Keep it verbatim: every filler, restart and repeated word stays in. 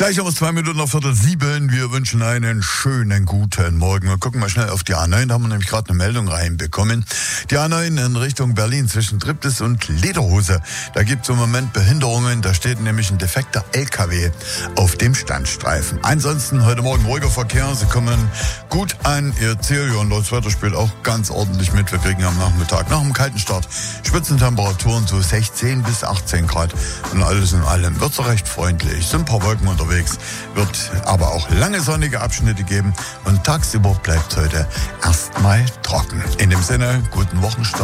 Gleich haben wir zwei Minuten nach Viertel sieben. Wir wünschen einen schönen guten Morgen. Wir gucken mal schnell auf die A neun. Da haben wir nämlich gerade eine Meldung reinbekommen. Die A neun in Richtung Berlin zwischen Triptis und Lederhose. Da gibt es im Moment Behinderungen. Da steht nämlich ein defekter L K W auf dem Standstreifen. Ansonsten heute Morgen ruhiger Verkehr. Sie kommen gut an Ihr Ziel. Ja, und das Wetter spielt auch ganz ordentlich mit. Wir kriegen am Nachmittag nach dem kalten Start Spitzentemperaturen so sechzehn bis achtzehn Grad. Und alles in allem wird es recht freundlich. Sind ein paar Wolken unterwegs. Wird aber auch lange sonnige Abschnitte geben und tagsüber bleibt es heute erstmal trocken. In dem Sinne, guten Wochenstart.